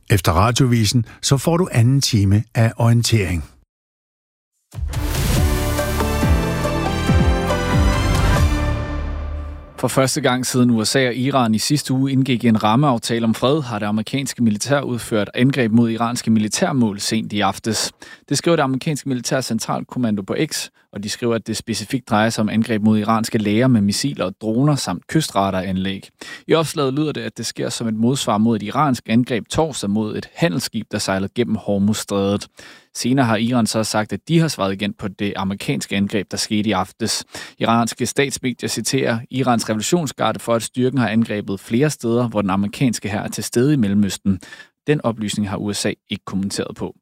Efter radiovisen, så får du anden time af orientering. For første gang siden USA og Iran i sidste uge indgik en rammeaftale om fred, har det amerikanske militær udført angreb mod iranske militærmål sent i aftes. Det skriver det amerikanske militær centralkommando på X, og de skriver, at det specifikt drejer sig om angreb mod iranske læger med missiler og droner samt kystradaranlæg. I opslaget lyder det, at det sker som et modsvar mod et iransk angreb torsdag mod et handelsskib, der sejlede gennem Hormuzstrædet. Senere har Iran så sagt, at de har svaret igen på det amerikanske angreb, der skete i aftes. Iranske statsmedier citerer Irans revolutionsgarde for, at styrken har angrebet flere steder, hvor den amerikanske hær er til stede i Mellemøsten. Den oplysning har USA ikke kommenteret på.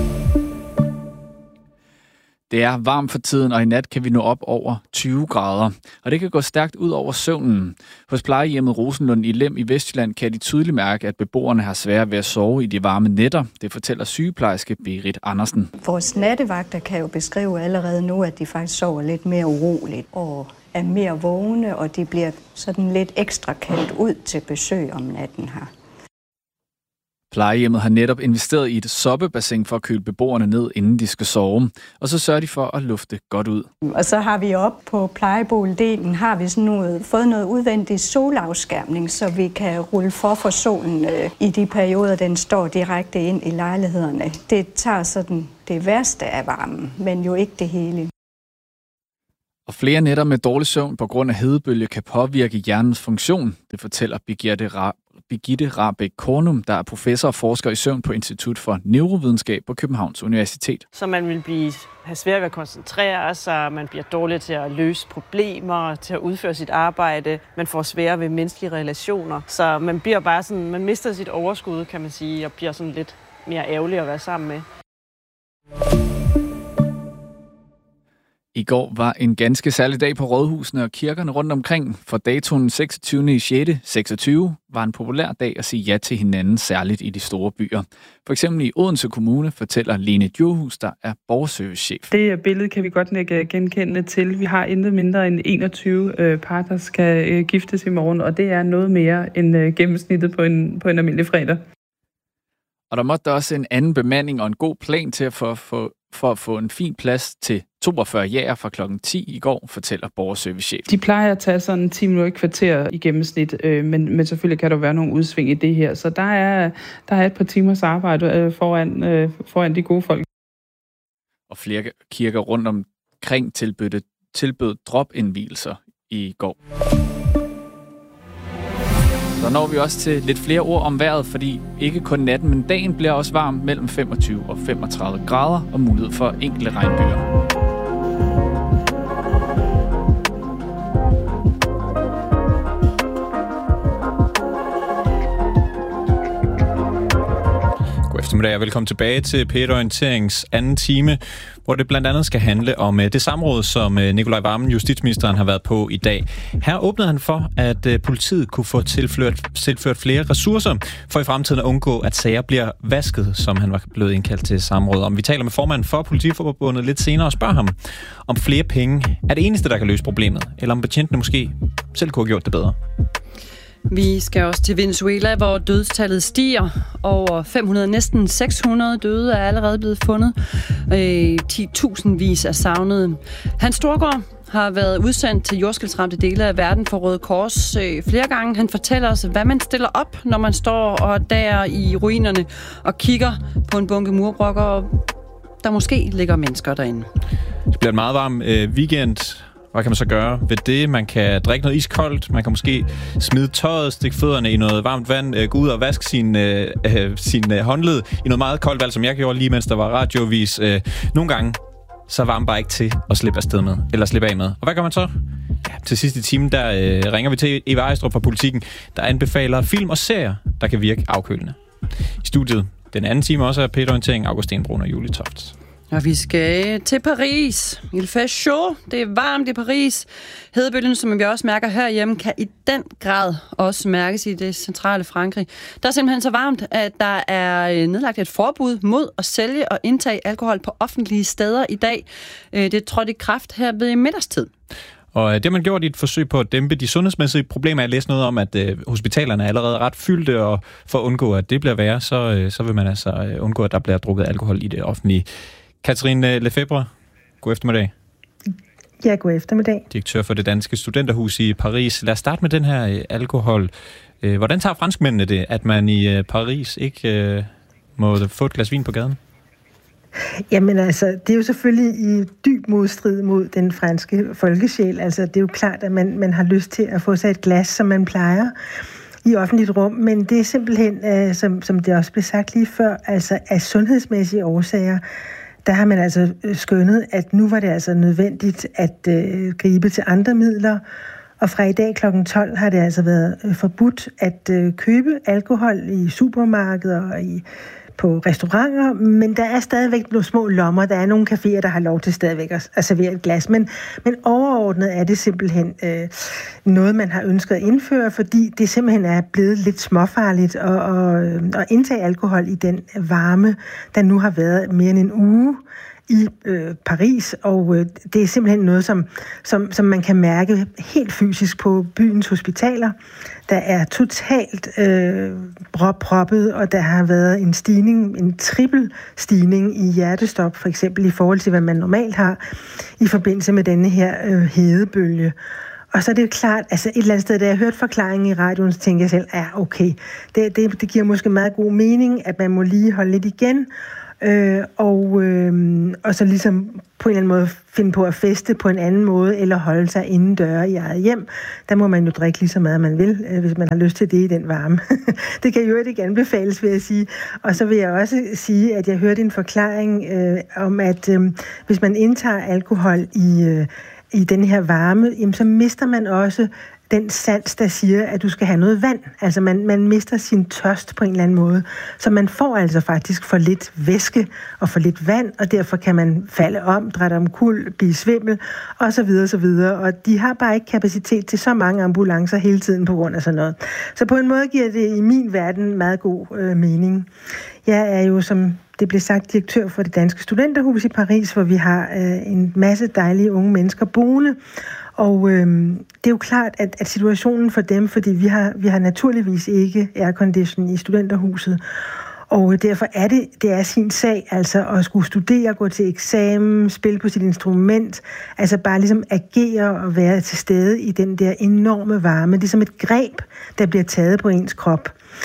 Det er varmt for tiden, og i nat kan vi nå op over 20 grader. Og det kan gå stærkt ud over søvnen. Hos plejehjemmet Rosenlund i Lem i Vestjylland kan de tydeligt mærke, at beboerne har svært ved at sove i de varme nætter. Det fortæller sygeplejerske Berit Andersen. Vores nattevagter kan jo beskrive allerede nu, at de faktisk sover lidt mere uroligt og er mere vågne, og de bliver sådan lidt ekstra kaldt ud til besøg om natten her. Plejehjemmet har netop investeret i et soppebassin for at køle beboerne ned, inden de skal sove. Og så sørger de for at lufte godt ud. Og så har vi op på plejeboligen har vi sådan fået noget udvendig solafskærmning, så vi kan rulle for solen i de perioder, den står direkte ind i lejlighederne. Det tager sådan det værste af varmen, men jo ikke det hele. Og flere nætter med dårlig søvn på grund af hedebølge kan påvirke hjernens funktion. Det fortæller Birgitte Rabeck Kornum, der er professor og forsker i søvn på Institut for Neurovidenskab på Københavns Universitet. Så man vil have svært ved at koncentrere sig, man bliver dårlig til at løse problemer, til at udføre sit arbejde, man får svære ved menneskelige relationer. Så man bliver bare sådan, man mister sit overskud, kan man sige, og bliver sådan lidt mere ærgerlig at være sammen med. I går var en ganske særlig dag på rådhusene og kirkerne rundt omkring. For datoen 26. i 6. 26 var en populær dag at sige ja til hinanden, særligt i de store byer. For eksempel i Odense Kommune fortæller Lene Djurhus, der er borgerservicechef. Det billede kan vi godt genkende til. Vi har intet mindre end 21 par, der skal giftes i morgen, og det er noget mere end gennemsnittet på en almindelig fredag. Og der måtte også en anden bemanding og en god plan til for at få en fin plads til 42 jæger fra klokken 10 i går, fortæller borgerservicechef. De plejer at tage sådan 10 minutter i kvarter i gennemsnit, men selvfølgelig kan der være nogle udsving i det her. Så der er et par timers arbejde foran de gode folk. Og flere kirker rundt omkring tilbød drop-indvielser i går. Så når vi også til lidt flere ord om vejret, fordi ikke kun natten, men dagen bliver også varm mellem 25 og 35 grader og mulighed for enkelte regnbyger. Eftermiddag og velkommen tilbage til P1 Orienterings anden time, hvor det blandt andet skal handle om det samråd, som Nicolai Wammen, justitsministeren, har været på i dag. Her åbnede han for, at politiet kunne få tilført flere ressourcer for i fremtiden at undgå, at sager bliver vasket, som han var blevet indkaldt til samråd om. Vi taler med formanden for Politiforbundet lidt senere og spørger ham, om flere penge er det eneste, der kan løse problemet, eller om betjentene måske selv kunne have gjort det bedre. Vi skal også til Venezuela, hvor dødstallet stiger. Over 500, næsten 600 døde er allerede blevet fundet. 10.000 er savnet. Hans Storgård har været udsendt til jordskælvsramte dele af verden for Røde Kors flere gange. Han fortæller os, hvad man stiller op, når man står og der i ruinerne og kigger på en bunke murbrokker, og der måske ligger mennesker derinde. Det bliver en meget varm weekend. Hvad kan man så gøre ved det? Man kan drikke noget iskoldt, man kan måske smide tøjet, stikke fødderne i noget varmt vand, gå ud og vaske sin håndled i noget meget koldt vand, som jeg gjorde lige mens der var radiovis. Nogle gange, så var man bare ikke til at slippe afsted med, eller slippe af med. Og hvad gør man så? Ja, til sidste i timen, der ringer vi til Eva Ejstrup fra Politikken, der anbefaler film og serier, der kan virke afkølende. I studiet den anden time også er P1 Orientering, Augustin Brun og Julie Toft. Og vi skal til Paris. Il fait chaud. Det er varmt i Paris. Hedebølgen, som vi også mærker herhjemme, kan i den grad også mærkes i det centrale Frankrig. Der er simpelthen så varmt, at der er nedlagt et forbud mod at sælge og indtage alkohol på offentlige steder i dag. Det trådte i kraft her ved middagstid. Og det har man gjort i et forsøg på at dæmpe de sundhedsmæssige problemer. Jeg læste noget om, at hospitalerne er allerede ret fyldte, og for at undgå, at det bliver værre, så vil man altså undgå, at der bliver drukket alkohol i det offentlige. Catherine Lefebvre, god eftermiddag. Ja, god eftermiddag. Direktør for det danske studenterhus i Paris. Lad os starte med den her alkohol. Hvordan tager franskmændene det, at man i Paris ikke må få et glas vin på gaden? Jamen altså, det er jo selvfølgelig i dyb modstrid mod den franske folkesjæl. Altså, det er jo klart, at man har lyst til at få sig et glas, som man plejer i offentligt rum, men det er simpelthen, som det også blev sagt lige før, altså af sundhedsmæssige årsager, der har man altså skønnet, at nu var det altså nødvendigt at gribe til andre midler, og fra i dag kl. 12 har det altså været forbudt at købe alkohol i supermarkeder og på restauranter, men der er stadigvæk nogle små lommer. Der er nogle caféer, der har lov til stadigvæk at servere et glas, men overordnet er det simpelthen noget, man har ønsket at indføre, fordi det simpelthen er blevet lidt småfarligt at indtage alkohol i den varme, der nu har været mere end en uge i Paris, og det er simpelthen noget, som man kan mærke helt fysisk på byens hospitaler. Der er totalt proppet, og der har været en stigning, en trippel stigning i hjertestop, for eksempel i forhold til, hvad man normalt har i forbindelse med denne her hedebølge. Og så er det jo klart, altså et eller andet sted, da jeg hørte forklaringen i radioen, så tænkte jeg selv, okay, det giver måske meget god mening, at man må lige holde lidt igen, og så ligesom på en eller anden måde finde på at feste på en anden måde, eller holde sig indendøre i eget hjem. Der må man jo drikke lige så meget, man vil, hvis man har lyst til det i den varme. Det kan jo ikke anbefales, vil jeg sige. Og så vil jeg også sige, at jeg hørte en forklaring om, at hvis man indtager alkohol i den her varme, jamen, så mister man også den sans, der siger, at du skal have noget vand. Altså man mister sin tørst på en eller anden måde. Så man får altså faktisk for lidt væske og for lidt vand, og derfor kan man falde om, drætte omkuld, blive svimmel, og så videre, så videre. Og de har bare ikke kapacitet til så mange ambulancer hele tiden på grund af sådan noget. Så på en måde giver det i min verden meget god mening. Jeg er jo, som det blev sagt, direktør for det danske studenterhus i Paris, hvor vi har en masse dejlige unge mennesker boende. Og det er jo klart, at situationen for dem, fordi vi har naturligvis ikke aircondition i studenterhuset, og derfor er det er sin sag, altså at skulle studere, gå til eksamen, spille på sit instrument, altså bare ligesom agere og være til stede i den der enorme varme. Det er som et greb, der bliver taget på ens krop.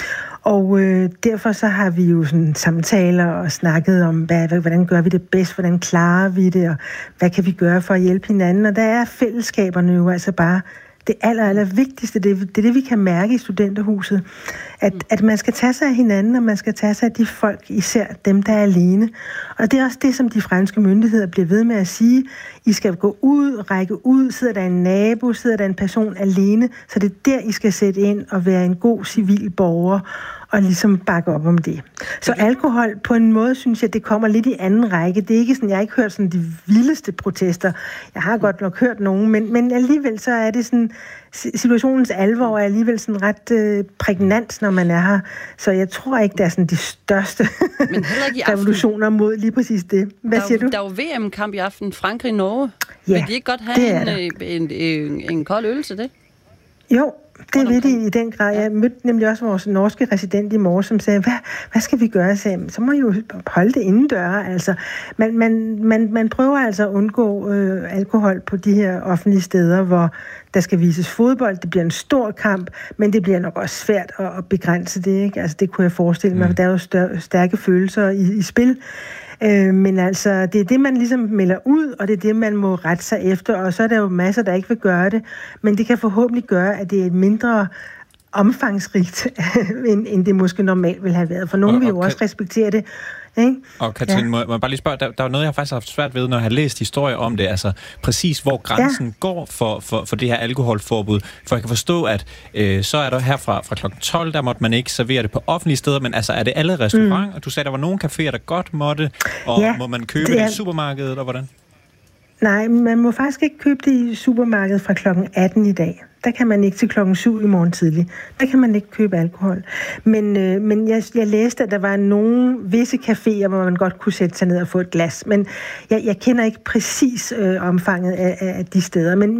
Og derfor så har vi jo sådan samtaler og snakket om, hvordan gør vi det bedst, hvordan klarer vi det, og hvad kan vi gøre for at hjælpe hinanden. Og der er fællesskaberne jo altså bare det aller vigtigste. Det er det, vi kan mærke i studenterhuset. At man skal tage sig af hinanden, og man skal tage sig af de folk, især dem, der er alene. Og det er også det, som de franske myndigheder bliver ved med at sige. I skal gå ud, række ud, sidder der en nabo, sidder der en person alene, så det er der, I skal sætte ind og være en god civil borger, og ligesom bakke op om det. Så alkohol, på en måde, synes jeg, det kommer lidt i anden række. Det er ikke sådan, jeg har ikke hørt sådan de vildeste protester. Jeg har godt nok hørt nogen, men alligevel så er det sådan, situationens alvor er alligevel sådan ret prægnant, når man er her. Så jeg tror ikke, der er sådan de største revolutioner mod lige præcis det. Hvad siger du? Der er jo VM-kamp i aften, Frankrig-Norge. Ja, vil de ikke godt have en kold øl til det? Jo, det ved de i den grad. Jeg mødte nemlig også vores norske resident i morges, som sagde, hvad skal vi gøre? Så må I jo holde det indendøre. Altså, man prøver altså at undgå alkohol på de her offentlige steder, hvor der skal vises fodbold. Det bliver en stor kamp, men det bliver nok også svært at begrænse det. Ikke? Altså, det kunne jeg forestille mig, for der er jo stærke følelser i spil. Men altså, det er det, man ligesom melder ud, og det er det, man må rette sig efter, og så er der jo masser, der ikke vil gøre det, men det kan forhåbentlig gøre, at det er et mindre omfangsrigt, end det måske normalt vil have været. For nogen vil jo også respektere det. Ikke? Og Catherine, må jeg bare lige spørge, der er noget, jeg faktisk har haft svært ved, når jeg har læst historier om det, altså præcis hvor grænsen går for det her alkoholforbud. For jeg kan forstå, at så er der her fra kl. 12, der måtte man ikke servere det på offentlige steder, men altså er det alle restauranter? Du sagde, der var nogle caféer, der godt måtte, og må man købe det i supermarkedet, eller hvordan? Nej, man må faktisk ikke købe det i supermarkedet fra kl. 18 i dag. Der kan man ikke til kl. 7 i morgen tidlig. Der kan man ikke købe alkohol. Men jeg læste, at der var nogle visse caféer, hvor man godt kunne sætte sig ned og få et glas. Men jeg kender ikke præcis omfanget af de steder. Men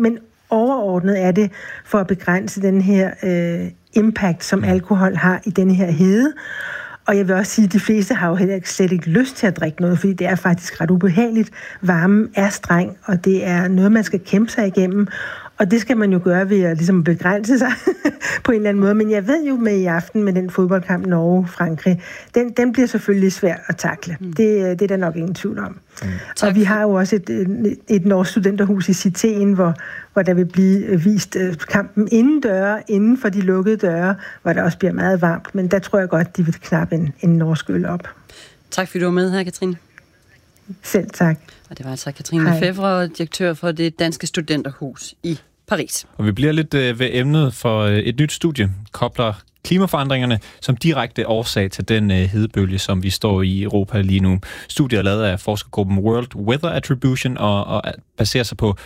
overordnet er det for at begrænse den her impact, som alkohol har i denne her hede. Og jeg vil også sige, at de fleste har jo heller slet ikke lyst til at drikke noget, fordi det er faktisk ret ubehageligt. Varmen er streng, og det er noget, man skal kæmpe sig igennem. Og det skal man jo gøre ved at ligesom begrænse sig på en eller anden måde. Men jeg ved jo med i aften med den fodboldkamp Norge-Frankrig, den bliver selvfølgelig svær at takle. Det er der nok ingen tvivl om. Og vi har jo også et norsk studenterhus i Citéen, hvor der vil blive vist kampen inden for de lukkede døre, hvor der også bliver meget varmt. Men der tror jeg godt, de vil knappe en norsk øl op. Tak fordi du var med her, Katrine. Selv tak. Og det var altså Katrine Lefebvre, direktør for det danske studenterhus i Paris. Og vi bliver lidt ved emnet for et nyt studie, kobler klimaforandringerne som direkte årsag til den hedebølge, som vi står i Europa lige nu. Studiet er lavet af forskergruppen World Weather Attribution og baserer sig på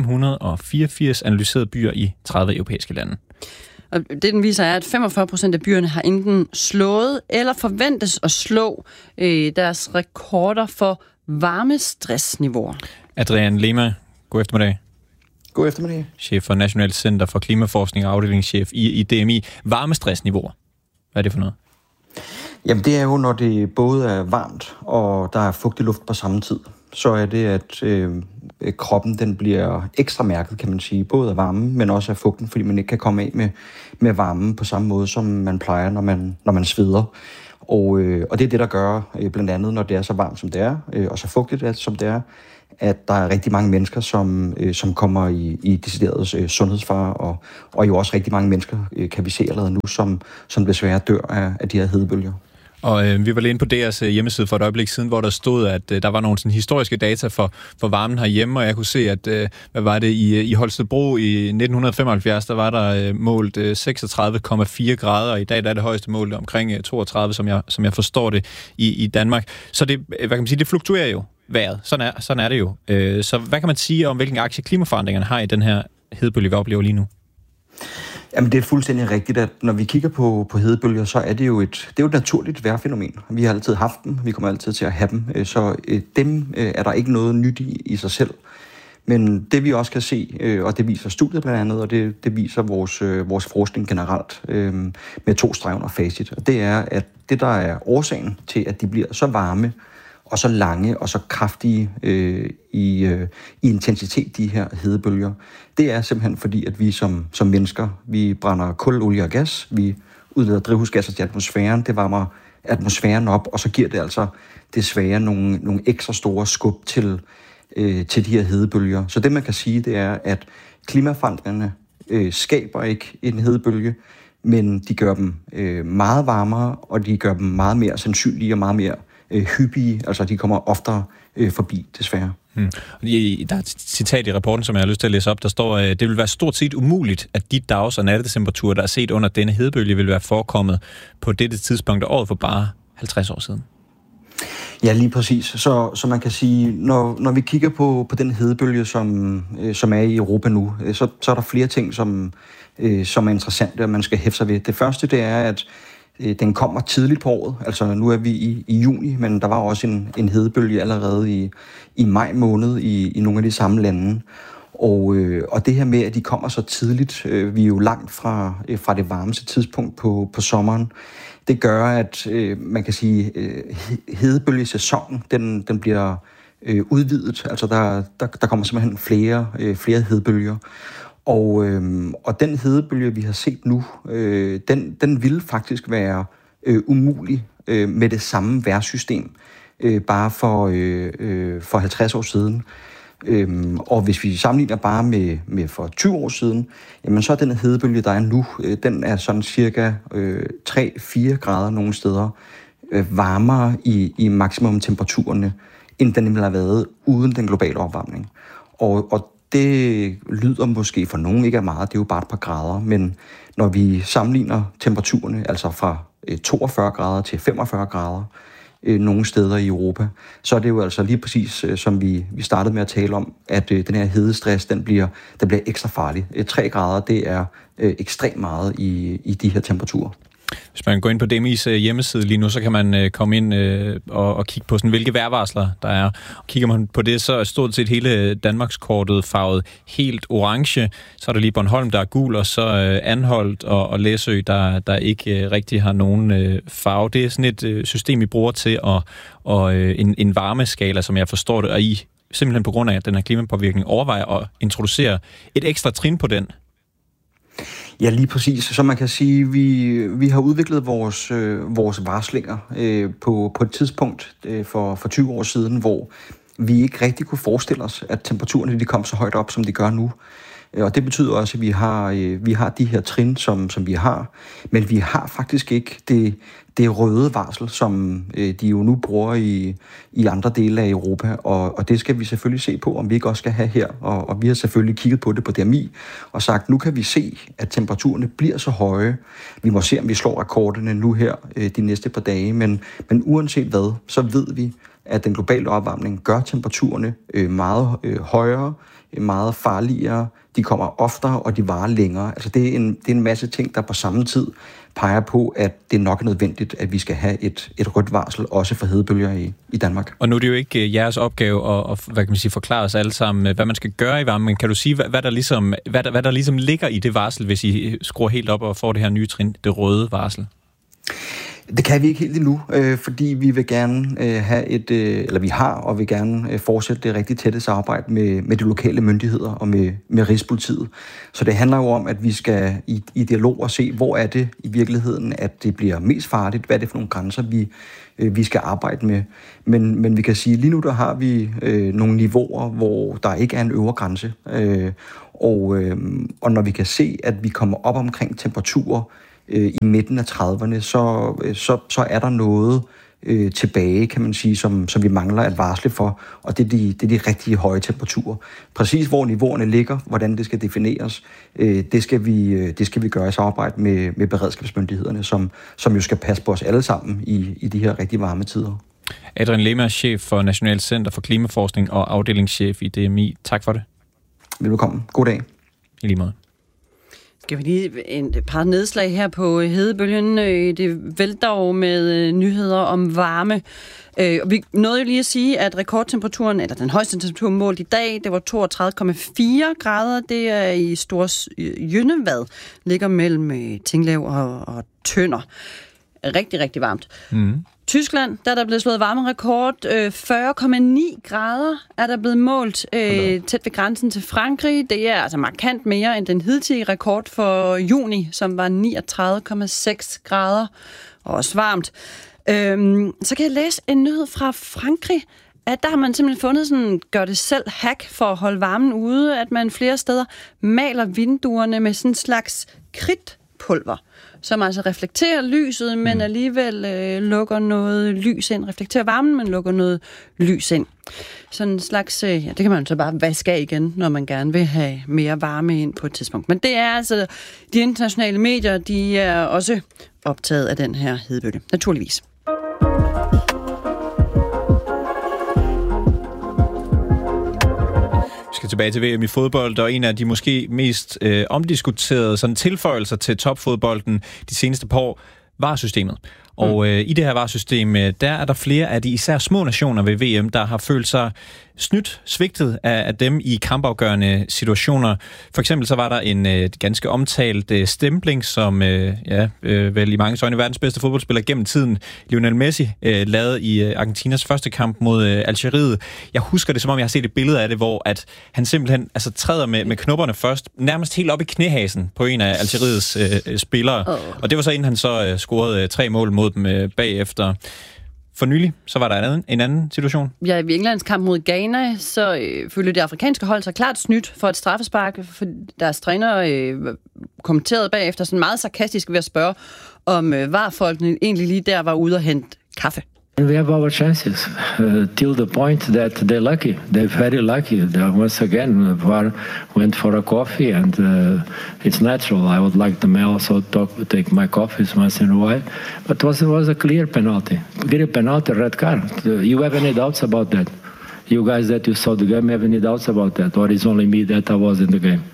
584 analyserede byer i 30 europæiske lande. Og det, den viser, er, at 45% af byerne har enten slået eller forventes at slå deres rekorder for varmestressniveauer. Adrian Lema, god eftermiddag. God eftermiddag. Chef for Nationalt Center for Klimaforskning og afdelingschef i DMI. Varmestressniveauer. Hvad er det for noget? Jamen det er jo, når det både er varmt og der er fugtig luft på samme tid. Så er det, at kroppen den bliver ekstra mærket, kan man sige. Både af varmen, men også af fugten, fordi man ikke kan komme af med varmen på samme måde, som man plejer, når man sveder. Og det er det, der gør, blandt andet, når det er så varmt, som det er, og så fugtigt, som det er, at der er rigtig mange mennesker, som kommer i decideret sundhedsfare, og jo også rigtig mange mennesker, kan vi se allerede nu, som desværre dør af de her hedebølger. Og vi var lige inde på DR's hjemmeside for et øjeblik siden, hvor der stod, at der var nogle sådan, historiske data for varmen herhjemme, og jeg kunne se, at hvad var det i Holstebro i 1975, der var der målt 36,4 grader, og i dag der er det højeste mål omkring 32, som jeg forstår det, i Danmark. Så det, hvad kan man sige, det fluktuerer jo vejret. Sådan er det jo. Så hvad kan man sige om, hvilken aktie klimaforandringerne har i den her hedebølge, vi oplever lige nu? Jamen det er fuldstændig rigtigt, at når vi kigger på hedebølger, så er det jo et naturligt vejrfænomen. Vi har altid haft dem, vi kommer altid til at have dem, så dem er der ikke noget nyt i sig selv. Men det vi også kan se, og det viser studiet blandt andet, og det viser vores forskning generelt med 2 streger under facit, og det er, at det der er årsagen til, at de bliver så varme, og så lange og så kraftige i intensitet, de her hedebølger. Det er simpelthen fordi, at vi som mennesker, vi brænder kul, olie og gas, vi udleder drivhusgasser til atmosfæren, det varmer atmosfæren op, og så giver det altså desværre nogle ekstra store skub til de her hedebølger. Så det man kan sige, det er, at klimaforandringerne skaber ikke en hedebølge, men de gør dem meget varmere, og de gør dem meget mere sandsynlige og meget mere hyppige, altså de kommer oftere forbi, desværre. Der er et citat i rapporten, som jeg har lyst til at læse op, der står, at det vil være stort set umuligt, at de dags- og nattetemperaturer, der er set under denne hedebølge, vil være forekommet på dette tidspunkt af året for bare 50 år siden. Ja, lige præcis. Så man kan sige, når vi kigger på den hedebølge, som er i Europa nu, så er der flere ting, som er interessante, og man skal hæfte sig ved. Det første, det er, at den kommer tidligt på året. Altså nu er vi i juni, men der var også en hedebølge allerede i maj måned i nogle af de samme lande. Og det her med, at de kommer så tidligt, vi er jo langt fra det varmeste tidspunkt på sommeren, det gør, at man kan sige, hedebølgesæsonen, den bliver udvidet. Altså der kommer simpelthen flere hedebølger. Og den hedebølge, vi har set nu, den ville faktisk være umulig med det samme vejrsystem bare for 50 år siden. Og hvis vi sammenligner bare med for 20 år siden, jamen så er den hedebølge, der er nu, den er sådan cirka 3-4 grader nogle steder varmere i maksimum temperaturerne, end den ville have været uden den globale opvarmning. Og det lyder måske for nogen ikke er meget, det er jo bare et par grader, men når vi sammenligner temperaturerne, altså fra 42 grader til 45 grader nogle steder i Europa, så er det jo altså lige præcis, som vi startede med at tale om, at den her hedestress, den bliver ekstra farlig. 3 grader, det er ekstremt meget i de her temperaturer. Hvis man går ind på DMI's hjemmeside lige nu, så kan man komme ind og kigge på, sådan, hvilke vejrvarsler der er. Og kigger man på det, så er stort set hele Danmarkskortet farvet helt orange. Så er der lige Bornholm, der er gul, og så Anholt og Læsø, der ikke rigtig har nogen farve. Det er sådan et system, vi bruger til en varmeskala, som jeg forstår det, og I simpelthen på grund af den her klimapåvirkning overvejer at introducere et ekstra trin på den. Ja, lige præcis. Så man kan sige, vi har udviklet vores varslinger på et tidspunkt for 20 år siden, hvor vi ikke rigtig kunne forestille os, at temperaturerne de kom så højt op, som de gør nu. Og det betyder også, at vi har de her trin, som vi har, men vi har faktisk ikke det røde varsel, som de jo nu bruger i andre dele af Europa, og det skal vi selvfølgelig se på, om vi ikke også skal have her, og vi har selvfølgelig kigget på det på DMI, og sagt, nu kan vi se, at temperaturerne bliver så høje. Vi må se, om vi slår rekorderne nu her de næste par dage, men uanset hvad, så ved vi, at den globale opvarmning gør temperaturerne meget højere, meget farligere, de kommer oftere, og de varer længere. Altså det er en masse ting, der på samme tid peger på, at det nok er nødvendigt, at vi skal have et rødt varsel, også for hedebølger i Danmark. Og nu er det jo ikke jeres opgave at hvad kan man sige, forklare os alle sammen, hvad man skal gøre i varmen, men kan du sige, hvad der ligesom ligger i det varsel, hvis I skruer helt op og får det her nye trin, det røde varsel? Det kan vi ikke helt endnu, fordi vi vil gerne vi har og vil gerne fortsætte det rigtig tætte samarbejde med de lokale myndigheder og med Rigspolitiet. Så det handler jo om, at vi skal i dialog og se, hvor er det i virkeligheden, at det bliver mest farligt, hvad er det for nogle grænser, vi skal arbejde med. Men vi kan sige, lige nu der har vi nogle niveauer, hvor der ikke er en øvre grænse. Og når vi kan se, at vi kommer op omkring temperaturer i midten af 30'erne, så er der noget tilbage, kan man sige, som vi mangler at varsle for, og det er de rigtig høje temperaturer. Præcis hvor niveauerne ligger, hvordan det skal defineres, det skal vi gøre i samarbejde med beredskabsmyndighederne, som jo skal passe på os alle sammen i de her rigtig varme tider. Adrian Lehmer, chef for Nationalt Center for Klimaforskning og afdelingschef i DMI. Tak for det. Velkommen. God dag. I lige måde. Skal vi lige et par nedslag her på hedebølgen. Det vælter jo med nyheder om varme. Og vi nåede jo lige at sige, at rekordtemperaturen, eller den højeste temperatur målt i dag, det var 32,4 grader. Det er i Storjynnevad, ligger mellem Tinglev og Tønder. Rigtig, rigtig varmt. Tyskland, der er der blevet slået varmerekord. 40,9 grader er der blevet målt tæt ved grænsen til Frankrig. Det er altså markant mere end den hidtidige rekord for juni, som var 39,6 grader. Også varmt. Så kan jeg læse en nyhed fra Frankrig, at der har man simpelthen fundet sådan gør det selv hack for at holde varmen ude, at man flere steder maler vinduerne med sådan en slags kridtpulver, som altså reflekterer lyset, men alligevel lukker noget lys ind. Reflekterer varmen, men lukker noget lys ind. Sådan en slags, det kan man så bare vaske af igen, når man gerne vil have mere varme ind på et tidspunkt. Men det er altså, de internationale medier, de er også optaget af den her hedebølge. Naturligvis. Skal tilbage til VM i fodbold, og en af de måske mest omdiskuterede sådan tilføjelser til topfodbolden de seneste par år var systemet. Og i det her VAR-system, der er der flere af de især små nationer ved VM, der har følt sig svigtet af dem i kampafgørende situationer. For eksempel så var der en ganske omtalt stempling, som vel i mange øjne verdens bedste fodboldspiller gennem tiden, Lionel Messi, lavede i Argentinas første kamp mod Algeriet. Jeg husker det, som om jeg har set et billede af det, hvor at han simpelthen træder med knopperne først, nærmest helt op i knæhasen på en af Algeriets spillere. Og det var så inden han så scorede 3 mål mod dem bagefter. For nylig, så var der en anden situation. Ja, i Englands kamp mod Ghana, så følte det afrikanske hold sig klart snydt for et straffespark, for deres træner kommenterede bagefter sådan meget sarkastisk ved at spørge, om VAR-folkene egentlig lige der var ude og hente kaffe. We have our chances till the point that they're lucky. They're very lucky. Once again, VAR went for a coffee, and it's natural. I would like them also to take my coffees once in a while. But it was a clear penalty. Clear penalty, red card. You have any doubts about that? You guys that you saw the game have any doubts about that? Or is only me that I was in the game?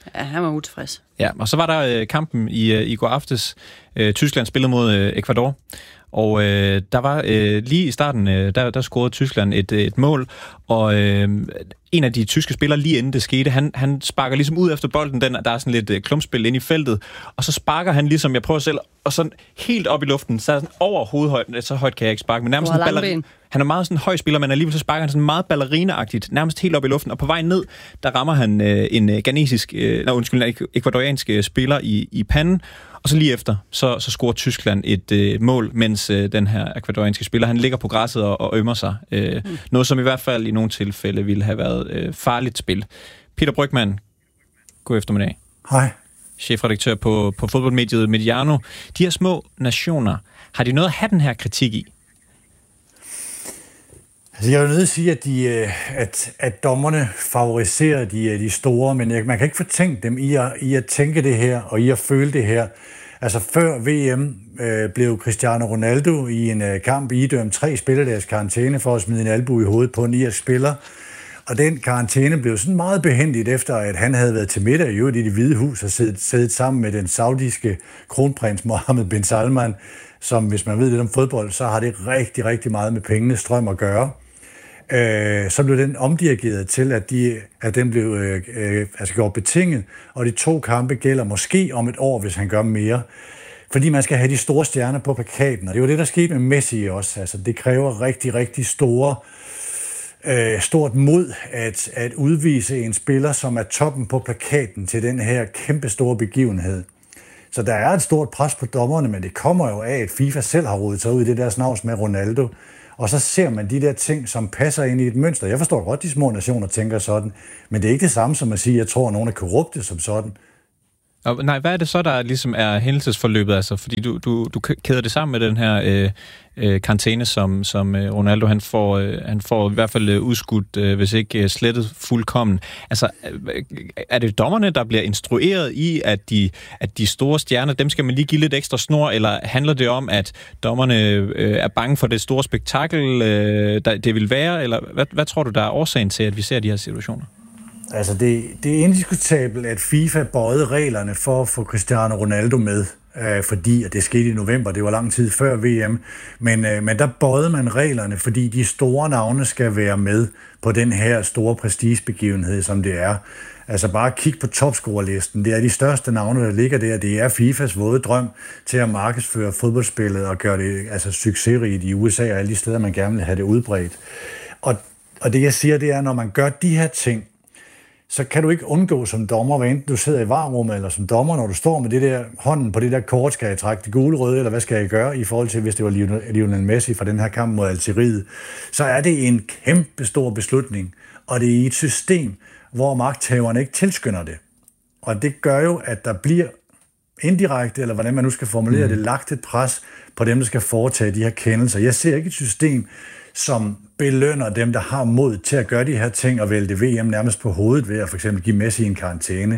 Ja, han var utilfreds. Ja, og så var der kampen i går aftes. Tyskland spillede mod Ecuador. Og der var lige i starten, der scorede Tyskland et mål, og en af de tyske spillere lige inden det skete, han sparker ligesom ud efter bolden, der er sådan lidt klumpspil inde i feltet, og så sparker han ligesom, jeg prøver selv, og sådan helt op i luften, så er sådan over hovedhøjden, så højt kan jeg ikke sparke, men nærmest sådan han er meget sådan en høj spiller, men alligevel så sparker han sådan meget ballerina-agtigt, nærmest helt op i luften, og på vej ned, der rammer han en ecuadoriansk spiller i panden, og så lige efter, så scorer Tyskland et mål, mens den her ecuadorianske spiller, han ligger på græsset og ømmer sig. Noget, som i hvert fald i nogle tilfælde ville have været farligt spil. Peter Brygmann, god eftermiddag. Hej. Chefredaktør på fodboldmediet Mediano. De her små nationer, har de noget at have den her kritik i? Altså, jeg er jo nødt til at sige, at dommerne favoriserer de store, men man kan ikke fortænke dem i at tænke det her, og i at føle det her. Altså, før VM blev Cristiano Ronaldo i en kamp idømt 3 spilledages karantæne for at smide en albue i hovedet på en irsk spiller. Og den karantæne blev sådan meget behændigt efter, at han havde været til middag i Det Hvide Hus og siddet sammen med den saudiske kronprins Mohammed bin Salman, som, hvis man ved lidt om fodbold, så har det rigtig, rigtig meget med pengenes strøm at gøre. Så blev den omdirigeret til, at den blev gjort betinget, og de 2 kampe gælder måske om et år, hvis han gør mere. Fordi man skal have de store stjerner på plakaten, og det var det, der skete med Messi også. Altså, det kræver rigtig, rigtig stort mod at udvise en spiller, som er toppen på plakaten til den her kæmpe store begivenhed. Så der er et stort pres på dommerne, men det kommer jo af, at FIFA selv har rodet sig ud i det der snavs med Ronaldo. Og så ser man de der ting, som passer ind i et mønster. Jeg forstår godt, de små nationer tænker sådan, men det er ikke det samme som at sige, at jeg tror, at nogen er korrupte som sådan. Og nej, hvad er det så, der ligesom er hændelsesforløbet? Altså, fordi du kæder det sammen med den her karantæne, som Ronaldo han får i hvert fald udskudt, hvis ikke slettet fuldkommen. Altså, er det dommerne, der bliver instrueret i, at de store stjerner, dem skal man lige give lidt ekstra snor, eller handler det om, at dommerne er bange for det store spektakel, det vil være, eller hvad tror du, der er årsagen til, at vi ser de her situationer? Altså, det er indiskutabelt, at FIFA bøjede reglerne for at få Cristiano Ronaldo med, fordi at det skete i november, det var lang tid før VM, men der bøjede man reglerne, fordi de store navne skal være med på den her store prestigebegivenhed, som det er. Altså bare kig på topscorerlisten. Det er de største navne, der ligger der. Det er FIFAs våde drøm til at markedsføre fodboldspillet og gøre det succesrigt i USA og alle de steder, man gerne vil have det udbredt. Og det jeg siger, det er, når man gør de her ting, så kan du ikke undgå som dommer, hvad enten du sidder i varerummet eller som dommer, når du står med det der hånden på det der kort, skal jeg trække det gule, røde, eller hvad skal jeg gøre i forhold til, hvis det var Lionel Messi fra den her kamp mod Algeriet, så er det en kæmpe stor beslutning, og det er i et system, hvor magthaverne ikke tilskynder det. Og det gør jo, at der bliver indirekte, eller hvordan man nu skal formulere det, lagt et pres på dem, der skal foretage de her kendelser. Jeg ser ikke et system, som belønner dem, der har mod til at gøre de her ting og vælte VM nærmest på hovedet ved at for eksempel give Messi en karantæne.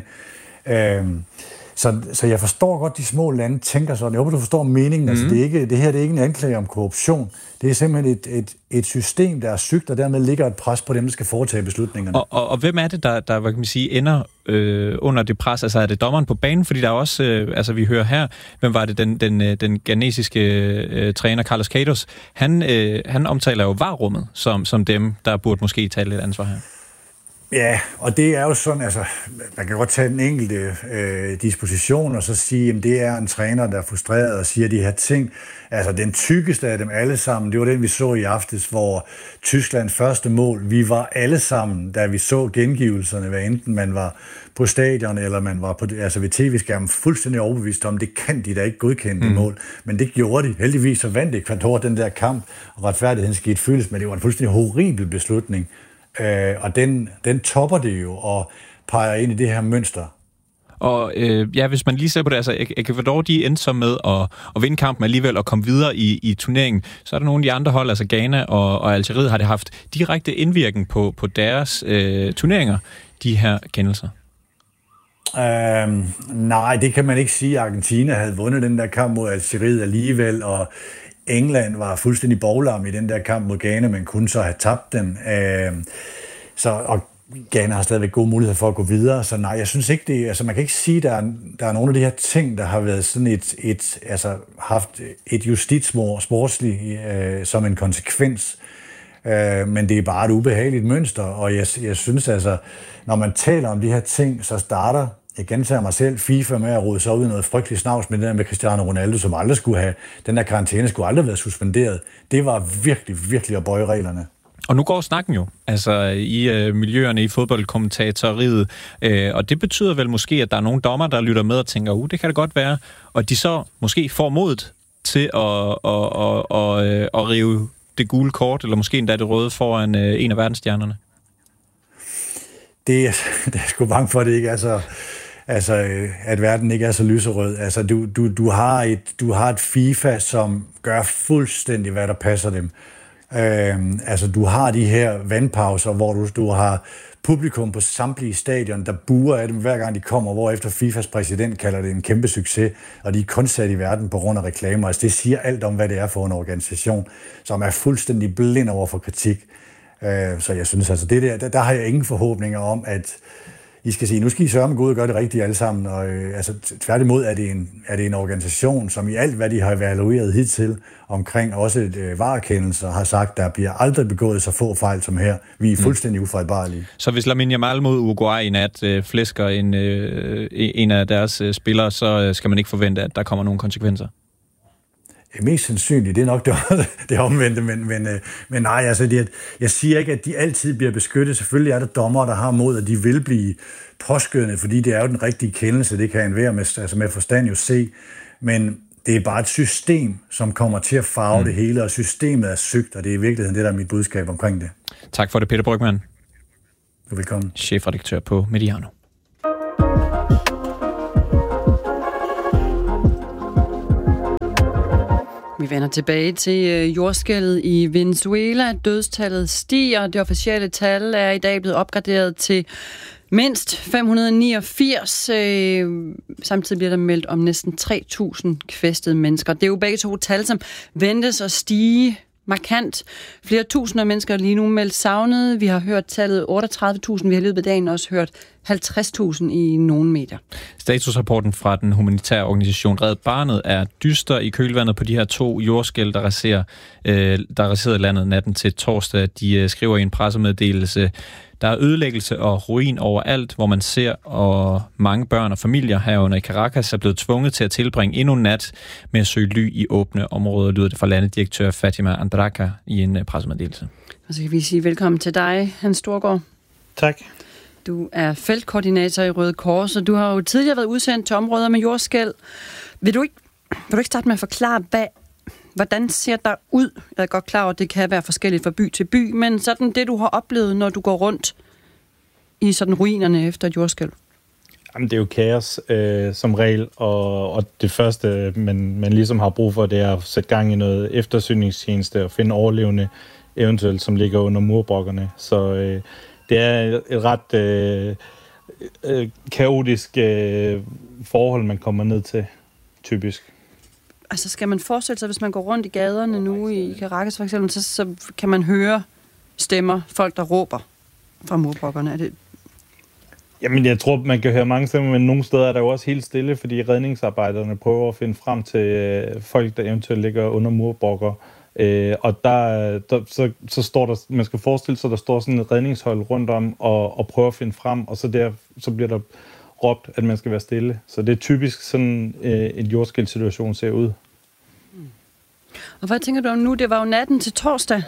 Så jeg forstår godt, de små lande tænker sådan. Jeg håber, du forstår meningen. Altså, det her er ikke en anklage om korruption. Det er simpelthen et system, der er sygt, og dermed ligger et pres på dem, der skal foretage beslutningerne. Og hvem er det, der hvad kan man sige, ender under det pres? Altså er det dommeren på banen? Fordi der er også, vi hører her, hvem var det, den ghanesiske træner, Carlos Queiroz, han omtaler jo VAR-rummet som dem, der burde måske tage lidt ansvar her. Ja, og det er jo sådan, altså, man kan godt tage den enkelte disposition og så sige, at det er en træner, der er frustreret og siger de her ting. Altså, den tykkeste af dem alle sammen, det var den, vi så i aftes, hvor Tysklands første mål, vi var alle sammen, da vi så gengivelserne, hvad enten man var på stadion, eller man var på, ved tv-skærmen, fuldstændig overbevist om, det kan de da ikke godkende det mål. Men det gjorde de. Heldigvis så vandt Ecuador den der kamp, og retfærdigheden skete fyldes, men det var en fuldstændig horribel beslutning. Og den topper det jo og peger ind i det her mønster. Og hvis man lige ser på det, altså Ecuador, de endte så med at vinde kampen alligevel og komme videre i turneringen. Så er der nogle af de andre hold, altså Ghana og Algeriet, har det haft direkte indvirkning på deres turneringer, de her kendelser? Nej, det kan man ikke sige. Argentina havde vundet den der kamp mod Algeriet alligevel, og England var fuldstændig boglam i den der kamp mod Ghana, men kunne så have tabt den. Ghana har stadigvæk gode muligheder for at gå videre, så nej, jeg synes ikke det, altså man kan ikke sige, der er nogle af de her ting, der har været sådan altså haft et justitsmord sportsligt som en konsekvens, men det er bare et ubehageligt mønster, og jeg synes altså, når man taler om de her ting, så starter, jeg gentager mig selv, FIFA med at rode sig ud i noget frygteligt snavs med det der med Cristiano Ronaldo, som aldrig skulle have, den der karantæne skulle aldrig være suspenderet. Det var virkelig, virkelig at bøje reglerne. Og nu går snakken jo, altså i miljøerne i fodboldkommentatoriet, og det betyder vel måske, at der er nogle dommer, der lytter med og tænker, det kan det godt være, og de så måske får modet til at rive det gule kort, eller måske endda det røde foran en af verdensstjernerne. Det er sgu bange for, at det ikke er så... Altså, at verden ikke er så lyserød. Altså, du har et FIFA, som gør fuldstændig, hvad der passer dem. Altså, du har de her vandpauser, hvor du har publikum på samtlige stadion, der buer af dem hver gang de kommer, hvorefter FIFAs præsident kalder det en kæmpe succes, og de er kun sat i verden på grund af reklamer. Altså, det siger alt om, hvad det er for en organisation, som er fuldstændig blind over for kritik. Så jeg synes altså, det der har jeg ingen forhåbninger om, at I skal sige, nu skal I sørge med Gud og gøre det rigtigt alle sammen. Og, altså, tværtimod er det en organisation, som i alt, hvad de har evalueret hidtil, omkring også varekendelser, har sagt, der bliver aldrig begået så få fejl som her. Vi er fuldstændig ufejlbarlige. Så hvis Lamine Yamal mod Uruguay i nat flæsker en af deres spillere, så skal man ikke forvente, at der kommer nogle konsekvenser? Mest sandsynligt, det er nok det omvendte, men nej, altså jeg siger ikke, at de altid bliver beskyttet. Selvfølgelig er der dommere, der har mod, at de vil blive påskyndet, fordi det er jo den rigtige kendelse, det kan enhver med forstand jo se, men det er bare et system, som kommer til at farve det hele, og systemet er sygt, og det er i virkeligheden det, der er mit budskab omkring det. Tak for det, Peter Brygmann. Velkommen. Chefredaktør på Mediano. Vi vender tilbage til jordskælvet i Venezuela. Dødstallet stiger. Det officielle tal er i dag blevet opgraderet til mindst 589. Samtidig bliver der meldt om næsten 3.000 kvæstede mennesker. Det er jo begge to tal, som ventes at stige markant. Flere tusinder mennesker lige nu meldt savnet. Vi har hørt tallet 38.000. Vi har i løbet af dagen også hørt 50.000 i nogle meter. Statusrapporten fra den humanitære organisation Red Barnet er dyster i kølvandet på de her 2 jordskælv, der raserede landet natten til torsdag. De skriver i en pressemeddelelse: der er ødelæggelse og ruin overalt, hvor man ser, og mange børn og familier herunder i Caracas er blevet tvunget til at tilbringe endnu en nat med at søge ly i åbne områder, lyder det fra landedirektør Fatima Andraka i en pressemeddelelse. Og så kan vi sige velkommen til dig, Hans Storgård. Tak. Du er feltkoordinator i Røde Kors, og du har jo tidligere været udsendt til områder med jordskælv. Vil du ikke starte med at forklare, hvordan ser der ud? Jeg er godt klar over, at det kan være forskelligt fra by til by, men sådan det, du har oplevet, når du går rundt i sådan ruinerne efter et jordskælv? Jamen, det er jo kaos som regel, og det første, man ligesom har brug for, det er at sætte gang i noget eftersøgningstjeneste og finde overlevende, eventuelt som ligger under murbrokkerne. Så det er et ret kaotisk forhold, man kommer ned til, typisk. Altså skal man forestille sig, hvis man går rundt i gaderne nu i Caracas for eksempel, så kan man høre stemmer, folk der råber fra murbrokkerne. Er det? Jamen jeg tror, man kan høre mange stemmer, men nogle steder er der jo også helt stille, fordi redningsarbejderne prøver at finde frem til folk, der eventuelt ligger under murbrokker. Og så står der, man skal forestille sig, der står sådan et redningshold rundt om og prøver at finde frem, og så bliver der råbt, at man skal være stille. Så det er typisk sådan en jordskælvssituation ser ud. Og hvad tænker du om nu? Det var jo natten til torsdag,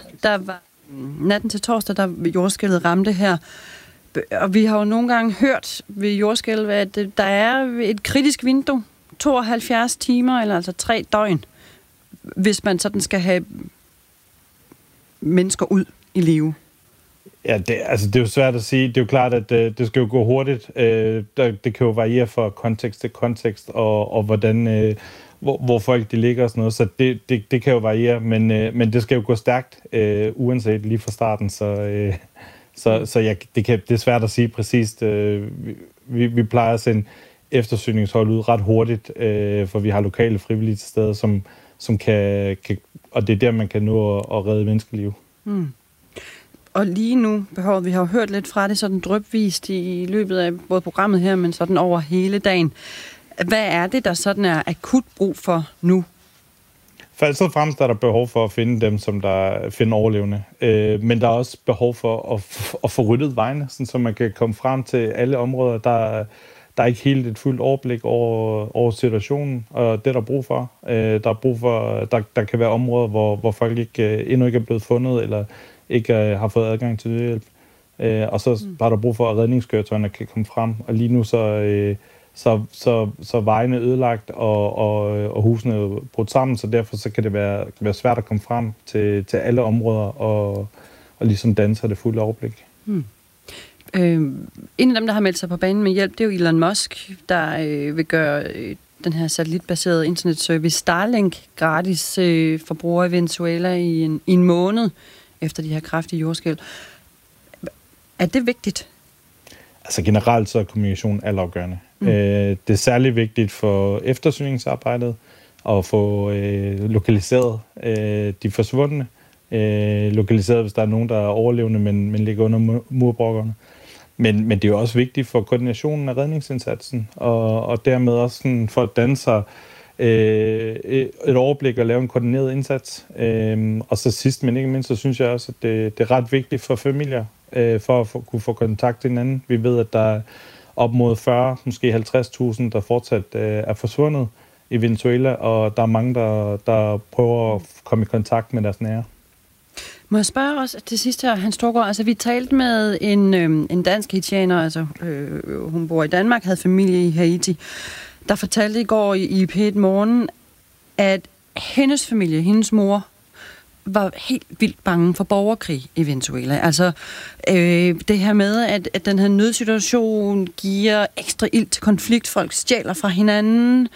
der jordskælvet ramte her. Og vi har jo nogle gange hørt ved jordskælv, at der er et kritisk vindue, 72 timer, eller altså 3 døgn, hvis man sådan skal have mennesker ud i live. Ja, det er jo svært at sige. Det er jo klart, at det skal jo gå hurtigt. Det kan jo variere fra kontekst til kontekst, og hvordan, hvor folk de ligger og sådan noget. Så det kan jo variere, men det skal jo gå stærkt, uanset lige fra starten. Så det er svært at sige præcist. Vi plejer at sende eftersøgningshold ud ret hurtigt, for vi har lokale frivillige til stede, som kan, og det er der, man kan nå at redde menneskeliv. Og lige nu behøver vi har jo hørt lidt fra det sådan drypvist i løbet af både programmet her, men sådan over hele dagen. Hvad er det, der sådan er akut brug for nu? Først og fremmest er der behov for at finde dem, som der finder overlevende. Men der er også behov for at få ryddet vejene, så man kan komme frem til alle områder. Der er ikke helt et fuldt overblik over situationen, og det er der brug for. Der er brug for, der kan være områder, hvor folk endnu ikke er blevet fundet, eller ikke har fået adgang til nødhjælp. Og så er der brug for, at redningskøretøjerne kan komme frem. Og lige nu så vejene ødelagt, og husene er brudt sammen, så derfor så kan det være svært at komme frem til alle områder og ligesom danne sig det fulde overblik. En af dem, der har meldt sig på banen med hjælp, det er jo Elon Musk, der vil gøre den her satellitbaserede internetservice Starlink gratis for brugere i Venezuela i en måned efter de her kraftige jordskælv. Er det vigtigt? Altså generelt så er kommunikation altafgørende. Det er særlig vigtigt for eftersøgningsarbejdet at få lokaliseret de forsvundne. Lokaliseret, hvis der er nogen, der er overlevende, men ligger under murbrokkerne. Men det er jo også vigtigt for koordinationen af redningsindsatsen, og dermed også sådan for at danne sig et overblik og lave en koordineret indsats. Og så sidst, men ikke mindst, så synes jeg også, at det er ret vigtigt for familier, for at kunne få kontakt til hinanden. Vi ved, at der er op mod 40, måske 50.000, der fortsat er forsvundet i Venezuela, og der er mange, der prøver at komme i kontakt med deres nære. Må jeg spørge også til sidst her, Hans Storgård, altså vi talte med en dansk haitianer, altså hun bor i Danmark, havde familie i Haiti, der fortalte i går i P1 Morgen, at hendes familie, hendes mor, var helt vildt bange for borgerkrig i Venezuela. Altså det her med, at den her nødsituation giver ekstra ild til konflikt, folk stjæler fra hinanden,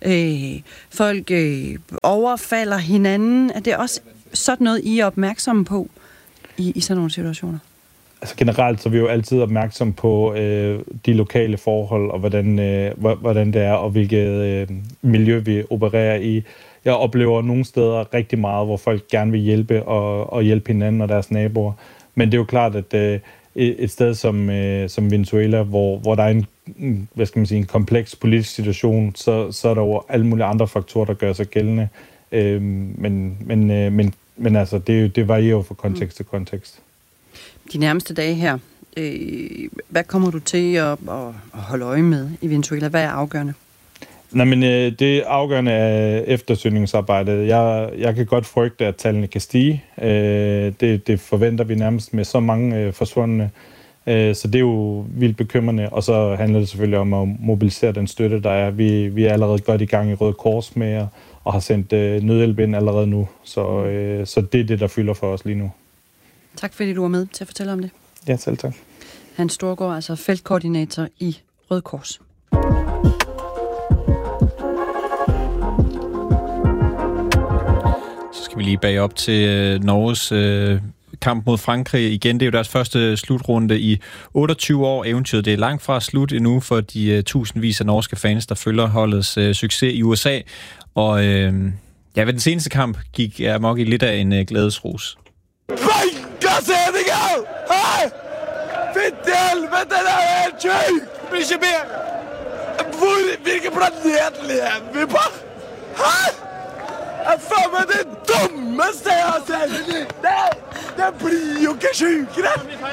folk overfalder hinanden. Er det også sådan noget, I er opmærksomme på i sådan nogle situationer? Altså generelt så er vi jo altid opmærksomme på de lokale forhold, og hvordan det er, og hvilket miljø vi opererer i. Jeg oplever nogle steder rigtig meget, hvor folk gerne vil hjælpe og hjælpe hinanden og deres naboer. Men det er jo klart, at et sted som Venezuela, hvor der er en kompleks politisk situation, så er der jo alle mulige andre faktorer, der gør sig gældende. Men altså, det varierer jo fra kontekst til kontekst. De nærmeste dage her, hvad kommer du til at holde øje med i Venezuela? Hvad er afgørende? Nej, men det afgørende er eftersøgningsarbejdet. Jeg kan godt frygte, at tallene kan stige. Det forventer vi nærmest med så mange forsvundne. Så det er jo vildt bekymrende. Og så handler det selvfølgelig om at mobilisere den støtte, der er. Vi er allerede godt i gang i Røde Kors med og har sendt nødhjælp ind allerede nu. Så det er det, der fylder for os lige nu. Tak fordi du var med til at fortælle om det. Ja, selv tak. Hans Storgård, altså feltkoordinator i Røde Kors. Så skal vi lige bag op til Norges kamp mod Frankrig igen. Det er jo deres første slutrunde i 28 år. Eventyret det er langt fra slut endnu for de tusindvis af norske fans, der følger holdets succes i USA. Og ved den seneste kamp gik amok i lidt af en glædesrus. Banka Senegal! Hej! Fitte helvete, det er helt sygt! Ikke mere! Hvilken planet lever vi på? Hej! Jeg får med det dummeste jeg har set! Det bliver jo ikke sykere!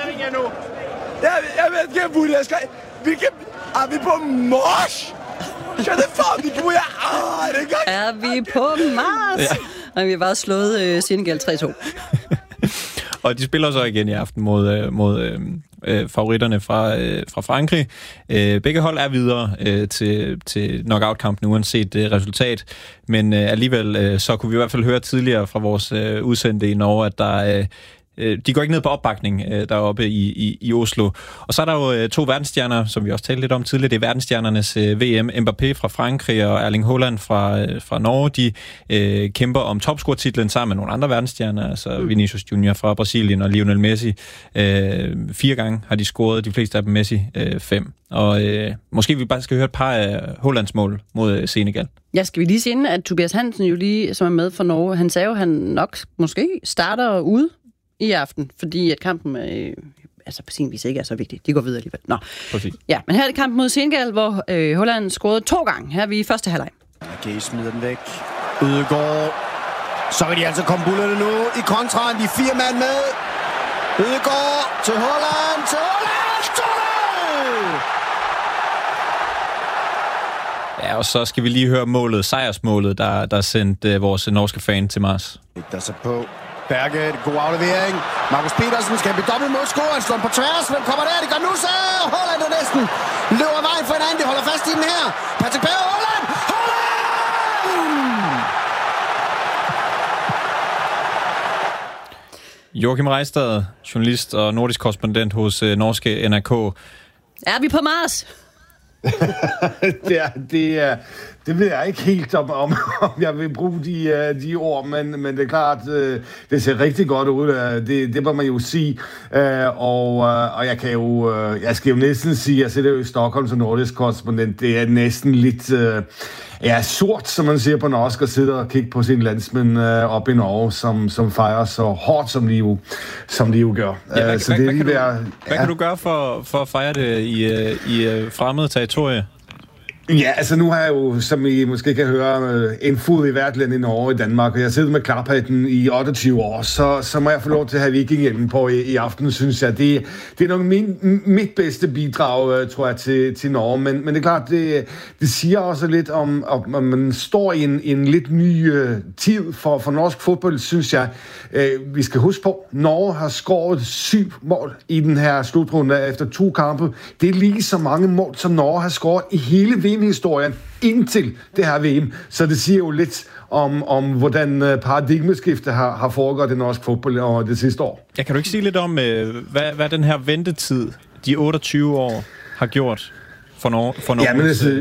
Jeg ved ikke, hvor jeg skal... Er vi på Mars? Jeg ved faen ikke, hvor jeg er engang! Er vi på Mars? Ja. Og vi har bare slået Senegal 3-2. Og de spiller så igen i aften mod favoritterne fra Frankrig. Begge hold er videre til knockout-kampen uanset resultat, men alligevel så kunne vi i hvert fald høre tidligere fra vores udsendte i Norge, at der de går ikke ned på opbakning deroppe i Oslo. Og så er der jo to verdensstjerner, som vi også talte lidt om tidligere. Det er verdensstjernernes VM. Mbappé fra Frankrig og Erling Haaland fra Norge. De kæmper om topscore-titlen sammen med nogle andre verdensstjerner. Altså Vinicius Junior fra Brasilien og Lionel Messi. 4 gange har de scoret, de fleste af dem Messi 5. Og måske vi bare skal høre et par af Haalands mål mod Senegal. Ja, skal vi lige sige, at Tobias Hansen jo lige, som er med for Norge, han sagde jo, han nok måske starter ude i aften, fordi at kampen på sin vis ikke er så vigtig. De går videre alligevel. Nå. Præcis. Ja, men her er det kampen mod Senegal, hvor Holland scorede 2 gange. Her er vi i første halvleg. AG smider den væk. Ødegaard. Så vil de altså komme bullerne nu i kontraen. De 4 mand med. Ødegaard til Holland. Til Holland! Ja, og så skal vi lige høre sejrsmålet, der sendte vores norske fan til Mars. Der så på. Berge, god aflevering. Markus Petersen skal blive dobbelt mod score. Han slår på tværs. Hvem kommer der? Det gør nu så. Holland er næsten løber vejen for hinanden. De holder fast i den her. Patrick Berg, Holland! Holland! Joachim Reistad, journalist og nordisk korrespondent hos norske NRK. Er vi på Mars? Det ved jeg ikke helt om jeg vil bruge de ord, men det er klart, det ser rigtig godt ud. Det må man jo sige. Og jeg skal jo næsten sige, jeg sidder jo i Stockholm som nordisk korrespondent, det er næsten lidt sort, som man siger på norsk, og sidder og kigger på sine landsmænd op i Norge, som fejrer så hårdt, som de jo gør. Ja, hvad kan du gøre for at fejre det i fremmed territorie? Ja, altså nu har jeg jo, som I måske kan høre, en fod i hvert land i Norge i Danmark, og jeg sidder med klaphatten i 28 år, så må jeg få lov til at have vikingehjelmen på i aften, synes jeg. Det er nok mit bedste bidrag, tror jeg, til Norge, men det er klart, det siger også lidt om man står i en lidt ny tid for norsk fodbold, synes jeg. Vi skal huske på, Norge har scoret 7 mål i den her slutrunde efter 2 kampe. Det er lige så mange mål, som Norge har scoret i hele VM-historien indtil det her VM. Så det siger jo lidt om hvordan paradigmeskiftet har foregået i norsk fodbold over det sidste år. Ja, kan du ikke sige lidt om, hvad den her ventetid, de 28 år, har gjort for Norge? Ja, men altså,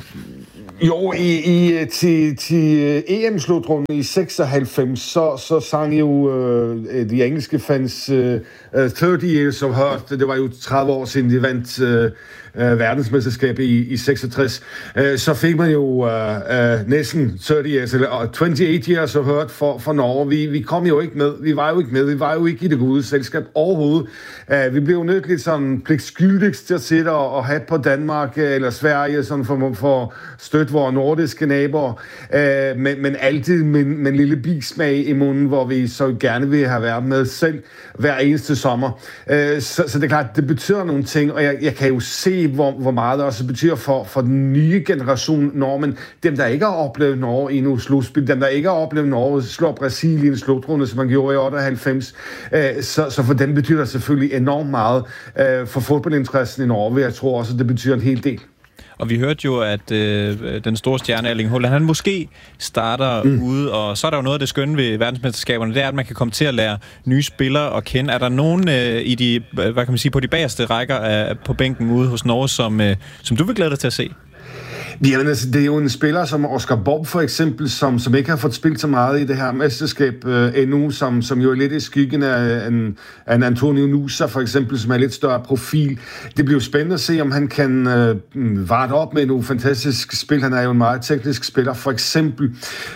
til EM-slutrunden i 96, så sang jo de engelske fans 30 Years of Hurt. Det var jo 30 år siden, de vandt verdensmesterskabet i 66. Så fik man jo næsten 30 years, eller 28 years of hurt for Norge. Vi kom jo ikke med. Vi var jo ikke i det gode selskab overhovedet. Vi blev jo nødt lidt sådan pligtskyldigt til at sidde og have på Danmark eller Sverige sådan for støtte vores nordiske naboer. Men altid med en lille bismag i munden, hvor vi så gerne vil have været med selv hver eneste sommer. Så det er klart, det betyder nogle ting, og jeg kan jo se, hvor meget det også betyder for den nye generation nordmænd. Dem, der ikke har oplevet Norge endnu slutspil, dem, der ikke har oplevet Norge slår Brasilien slutrunde, som man gjorde i 98. Så for dem betyder det selvfølgelig enormt meget for fodboldinteressen i Norge. Jeg tror også, at det betyder en hel del. Og vi hørte jo, at den store stjerne Erling Haaland, han måske starter ude, og så er der jo noget af det skønne ved verdensmesterskaberne, det er, at man kan komme til at lære nye spillere at kende. Er der nogen i de, hvad kan man sige, på de bagerste rækker på bænken ude hos Norge, som du vil glæde dig til at se? Jamen, altså, det er jo en spiller som Oscar Bob for eksempel, som ikke har fået spillet så meget i det her mesterskab endnu, som jo er lidt i skyggen af en Antonio Nusa for eksempel, som er lidt større profil. Det bliver jo spændende at se, om han kan varte op med nogle fantastiske spil. Han er jo en meget teknisk spiller for eksempel.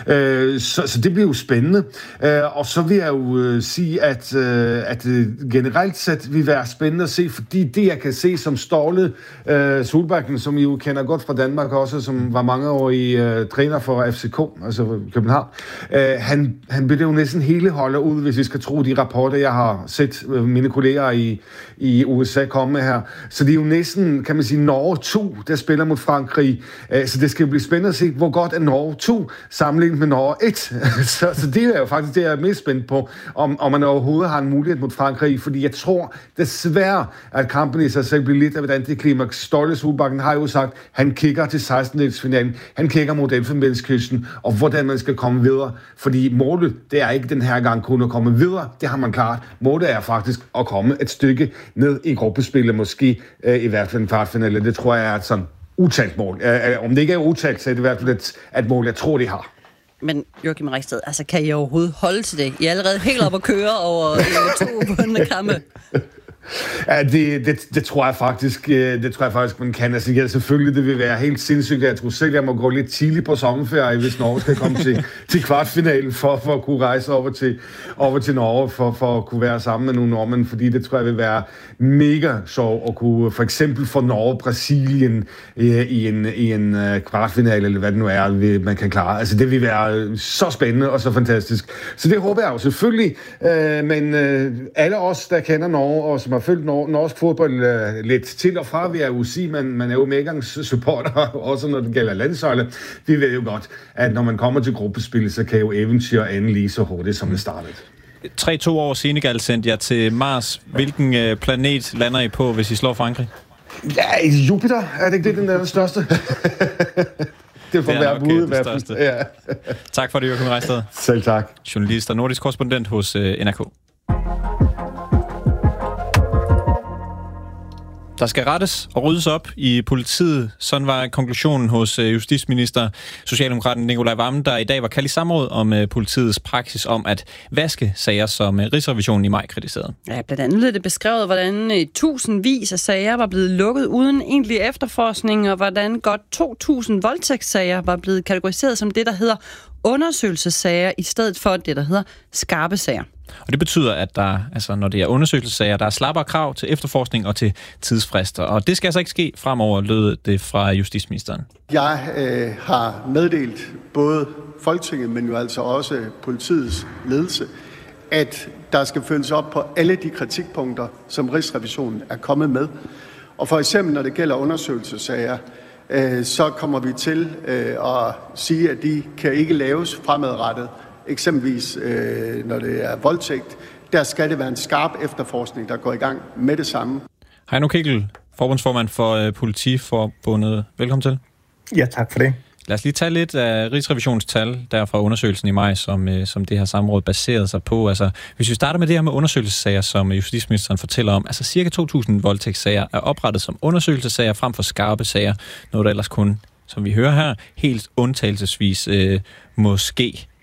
Så det bliver jo spændende. Og så vil jeg jo sige, at generelt set vil være spændende at se, fordi det jeg kan se som Ståle Solbakken, som I jo kender godt fra Danmark også, som var mange år i træner for FCK, altså København. Han blev jo næsten hele holdet ud, hvis vi skal tro de rapporter, jeg har set mine kolleger i USA komme med her. Så det er jo næsten, kan man sige, Norge 2, der spiller mod Frankrig. Så det skal jo blive spændende at se, hvor godt er Norge 2 sammenlignet med Norge 1. så det er jo faktisk det, jeg er mest spændt på, om man overhovedet har en mulighed mod Frankrig, fordi jeg tror desværre, at kampen i sig selv bliver lidt af et antiklimaks. Ståle Solbakken har jo sagt, han kigger til 16-delsfinalen. Han kigger mod Elfenbenskysten, og hvordan man skal komme videre. Fordi målet, det er ikke den her gang kun at komme videre. Det har man klart. Målet er faktisk at komme et stykke ned i gruppespillet, måske i hvert fald en kvartfinale. Det tror jeg er et sådan utalt mål. Om det ikke er utalt, så er det i hvert fald et mål, jeg tror, de har. Men Joachim Reistad, altså kan I overhovedet holde til det? I er allerede helt op at køre over 2 bundne kampe. Ja, det tror jeg faktisk, man kan. Altså, ja, selvfølgelig, det vil være helt sindssygt. Jeg tror selv, jeg må gå lidt tidligt på sommerferie, hvis Norge skal komme til kvartfinalen, for at kunne rejse over til Norge, for at kunne være sammen med nogle nordmænd, fordi det tror jeg vil være mega sjov at kunne for eksempel få Norge-Brasilien i en kvartfinale, eller hvad det nu er, man kan klare. Altså, det vil være så spændende og så fantastisk. Så det håber jeg jo selvfølgelig, men alle os, der kender Norge, og som har følt norsk fodbold lidt til og fra, vi er jo sige, man er jo medgangssupporter, også når det gælder landsholdet. Vi ved jo godt, at når man kommer til gruppespil, så kan jo eventyr ende lige så hurtigt, som det startede. 3-2 år Senegal sendte jeg til Mars. Hvilken planet lander I på, hvis I slår Frankrig? Ja, Jupiter. Er det ikke det, den der største? Det får være nok det største. Ja. Tak for det, Joachim Reistad. Selv tak. Journalist og nordisk korrespondent hos NRK. Der skal rettes og ryddes op i politiet. Sådan var konklusionen hos justitsminister, socialdemokraten Nicolai Wammen, der i dag var kaldt i samråd om politiets praksis om at vaske sager, som Rigsrevisionen i maj kritiserede. Ja, blandt andet blev det beskrevet, hvordan tusindvis af sager var blevet lukket uden egentlig efterforskning, og hvordan godt 2.000 voldtægtssager var blevet kategoriseret som det, der hedder undersøgelsessager, i stedet for det, der hedder skarpe sager. Og det betyder, at der, altså når det er undersøgelsessager, der er slappere krav til efterforskning og til tidsfrister. Og det skal altså ikke ske fremover, lød det fra justitsministeren. Jeg har meddelt både Folketinget, men jo altså også politiets ledelse, at der skal følges op på alle de kritikpunkter, som Rigsrevisionen er kommet med. Og for eksempel, når det gælder undersøgelsessager, så kommer vi til at sige, at de kan ikke laves fremadrettet. Eksempelvis, når det er voldtægt, der skal det være en skarp efterforskning, der går i gang med det samme. Heino Kegel, forbundsformand for Politiforbundet. Velkommen til. Ja, tak for det. Lad os lige tage lidt af Rigsrevisionens tal der fra undersøgelsen i maj, som det her samråd baserede sig på. Altså, hvis vi starter med det her med undersøgelsessager, som justitsministeren fortæller om, altså cirka 2.000 voldtægtssager er oprettet som undersøgelsessager frem for skarpe sager, noget der ellers kun, som vi hører her, helt undtagelsesvis må ske.